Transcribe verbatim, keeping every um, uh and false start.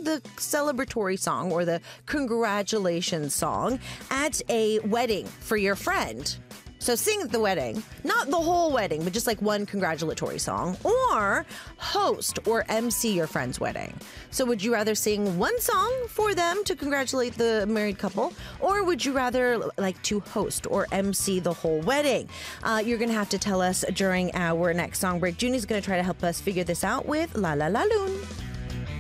the celebratory song or the congratulations song at a wedding for your friend. So sing at the wedding, not the whole wedding, but just like one congratulatory song, or host or M C your friend's wedding. So would you rather sing one song for them to congratulate the married couple, or would you rather like to host or M C the whole wedding? Uh, you're going to have to tell us during our next song break. Junie's going to try to help us figure this out with La La La Loon.